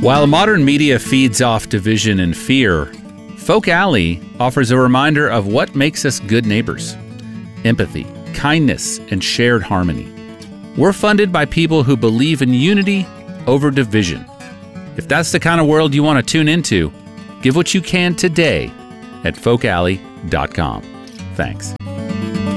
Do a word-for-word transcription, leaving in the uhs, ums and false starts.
While modern media feeds off division and fear, Folk Alley offers a reminder of what makes us good neighbors: empathy, kindness, and shared harmony. We're funded by people who believe in unity over division. If that's the kind of world you want to tune into, give what you can today at folk alley dot com. Thanks.